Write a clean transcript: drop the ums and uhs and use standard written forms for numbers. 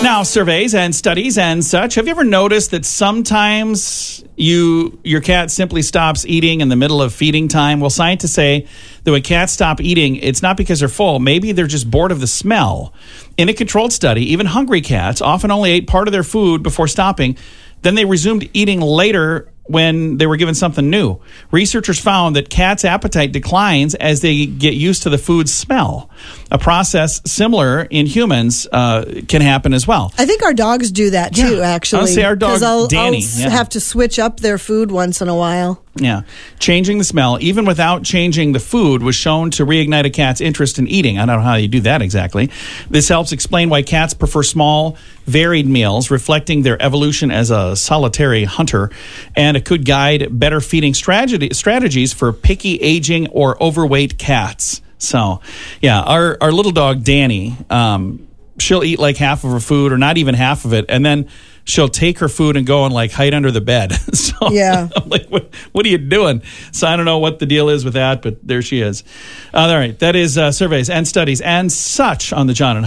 Now, surveys and studies and such. Have you ever noticed that sometimes your cat simply stops eating in the middle of feeding time? Well, scientists say that when cats stop eating, it's not because they're full. Maybe they're just bored of the smell. In a controlled study, even hungry cats often only ate part of their food before stopping. Then they resumed eating later when they were given something new. Researchers found that cats' appetite declines as they get used to the food's smell. A process similar in humans can happen as well. I think our dogs do that too, actually. I'll say our dog, Danny. I'll have to switch up their food once in a while. Yeah. Changing the smell, even without changing the food, was shown to reignite a cat's interest in eating. I don't know how you do that exactly. This helps explain why cats prefer small, varied meals, reflecting their evolution as a solitary hunter. And it could guide better feeding strategies for picky, aging, or overweight cats. So, yeah, our little dog, Danny, she'll eat like half of her food or not even half of it. And then she'll take her food and go and like hide under the bed. So yeah. I'm like, what are you doing? So I don't know what the deal is with that, but there she is. All right. That is surveys and studies and such on the John and